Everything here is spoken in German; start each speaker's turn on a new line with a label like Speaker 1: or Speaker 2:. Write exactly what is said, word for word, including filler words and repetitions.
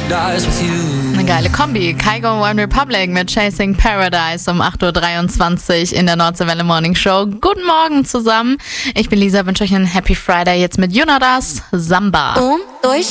Speaker 1: paradise with you.
Speaker 2: Eine geile Kombi. Kygo und One Republic mit Chasing Paradise um acht Uhr dreiundzwanzig in der Nordseewelle Morning Show. Guten Morgen zusammen. Ich bin Lisa, wünsche euch einen Happy Friday jetzt mit You Know Das, Samba.
Speaker 3: Um, dois,